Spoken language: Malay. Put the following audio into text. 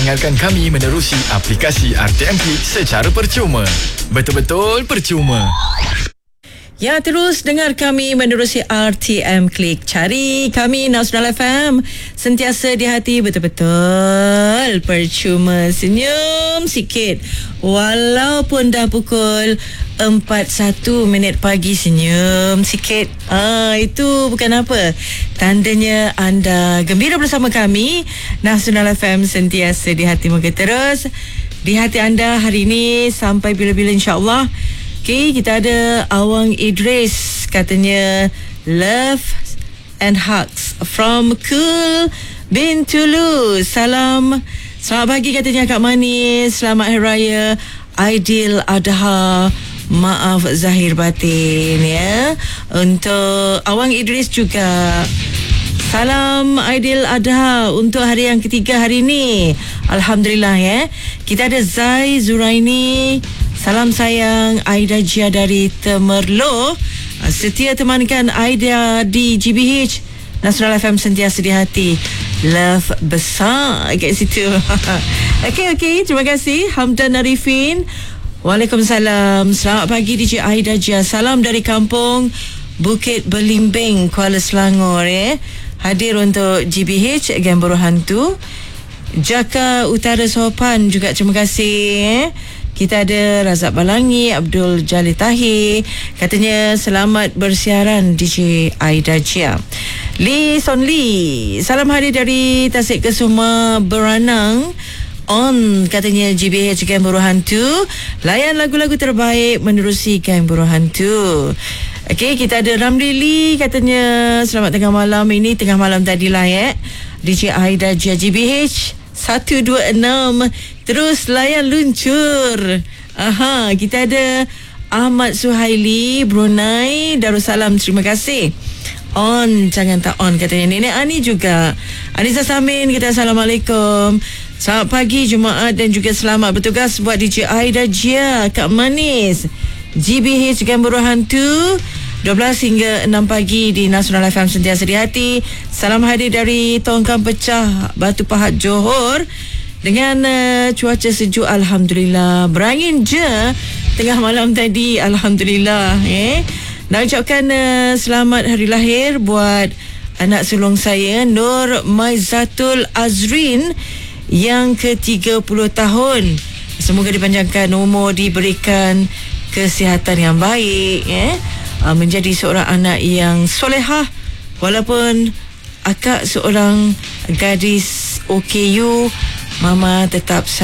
dengarkan kami menerusi aplikasi RTM Klik secara percuma. Betul-betul percuma. Ya, terus dengar kami menerusi RTM Klik. Cari kami Nasional FM. Sentiasa di hati, betul-betul percuma. Senyum sikit. Walaupun dah pukul 4:01 pagi, senyum sikit. Itu bukan apa. Tandanya anda gembira bersama kami. Nasional FM sentiasa di hati. Moga terus di hati anda hari ini sampai bila-bila, insya-Allah. Okay, kita ada Awang Idris, katanya love and hugs from Cool bin Tulu. Selamat pagi katanya Kak Manis. Selamat Hari Raya Aidil Adha. Maaf zahir batin ya. Untuk Awang Idris juga salam Aidil Adha untuk hari yang ketiga hari ini. Alhamdulillah ya. Kita ada Zai Zuraini. Salam sayang Aida Jia dari Temerloh. Setia temankan Aida di GBH. Nasional FM sentiasa di hati. Love besar kat situ. Okey, terima kasih Hamdan Arifin. Waalaikumsalam. Selamat pagi DJ Aida Jia. Salam dari kampung Bukit Belimbing, Kuala Selangor ya. Hadir untuk GBH Geng Buruh Hantu. Jaka Utara Sopan juga terima kasih. Kita ada Razak Balangi, Abdul Jalil Tahir. Katanya selamat bersiaran DJ Aida Jia. Lee Son Lee, salam hari dari Tasik Kesuma Beranang. On katanya GBH Geng Buruh Hantu. Layan lagu-lagu terbaik menerusi Geng Buruh Hantu. Okey, kita ada Ramli Lee, katanya selamat tengah malam. Ini tengah malam tadilah ya. DJ Aida Jia GBH 126 terus layan luncur. Kita ada Ahmad Suhaili Brunei Darussalam, terima kasih. On, jangan tak on katanya. Nenek Ani juga. Anissa Samin kata Assalamualaikum. Selamat pagi Jumaat dan juga selamat bertugas buat DJ Aida Jia, Kak Manis, GBH Geng Buruh Hantu. 12 hingga 6 pagi di Nasional FM sentiasa di hati. Salam hadir dari Tongkang Pecah, Batu Pahat, Johor. Dengan cuaca sejuk, Alhamdulillah. Berangin je tengah malam tadi, Alhamdulillah. Nak ucapkan selamat hari lahir buat anak sulung saya, Nur Maizatul Azrin, yang ke-30 tahun. Semoga dipanjangkan umur, diberikan kesihatan yang baik, menjadi seorang anak yang solehah. Walaupun akak seorang gadis OKU, mama tetap